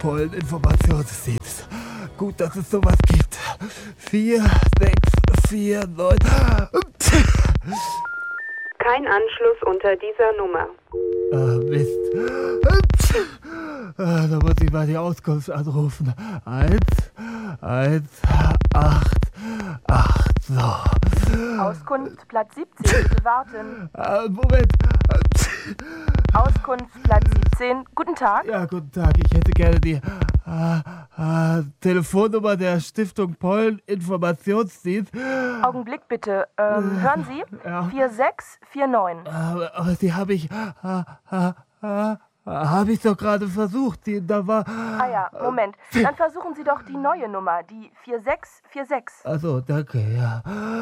Polleninformationsdienst. Gut, dass es sowas gibt. 4, 6, 4, 9. Kein Anschluss unter dieser Nummer. Mist. Da muss ich mal die Auskunft anrufen. 1, 8, so. Auskunft Platz 17, bitte warten. Moment. Auskunft Platz 17, guten Tag. Ja, guten Tag. Ich hätte gerne die Telefonnummer der Stiftung Polleninformationsdienst. Augenblick bitte. Hören Sie? Ja. 4649. Aber die habe ich doch gerade versucht. Da war... Ah ja, Moment. Dann versuchen Sie doch die neue Nummer, die 4646. Also, danke, ja.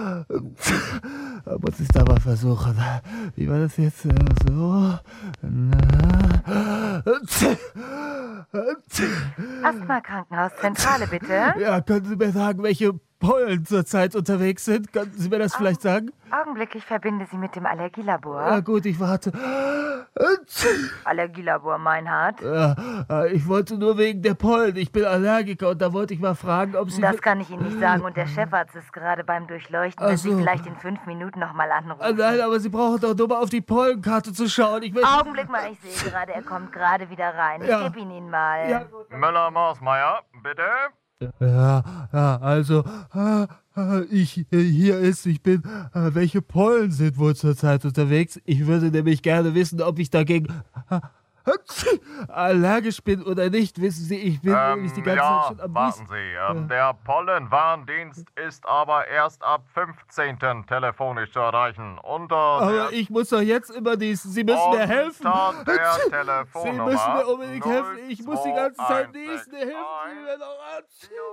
Da muss ich da mal versuchen. Wie war das jetzt? So. Asthma-Krankenhauszentrale, bitte. Ja, können Sie mir sagen, welche Pollen zurzeit unterwegs sind? Könnten Sie mir das vielleicht sagen? Augenblick, ich verbinde Sie mit dem Allergielabor. Ja, gut, ich warte. Allergielabor Meinhardt. Ja, ich wollte nur wegen der Pollen. Ich bin Allergiker und da wollte ich mal fragen, ob Sie... Das kann ich Ihnen nicht sagen und der Chefarzt ist gerade beim Durchleuchten. Wenn Sie vielleicht in 5 Minuten nochmal anrufen. Nein, aber Sie brauchen doch nur mal auf die Pollenkarte zu schauen. Augenblick mal, ich sehe gerade, er kommt gerade wieder rein. Ich gebe ihn mal. Ja. Müller-Marsmeier, bitte? Ja, also, ich bin, welche Pollen sind wohl zurzeit unterwegs? Ich würde nämlich gerne wissen, ob ich dagegen allergisch bin oder nicht. Wissen Sie, ich bin nämlich die ganze Zeit schon am warten Sie. Der Pollenwarndienst ist aber erst ab 15. telefonisch zu erreichen. Aber ich muss doch jetzt immer niesen. Sie müssen mir helfen. Der Sie Telefonnummer müssen mir unbedingt helfen. Ich muss die ganze Zeit 0216. niesen. Helfen Sie mir doch an.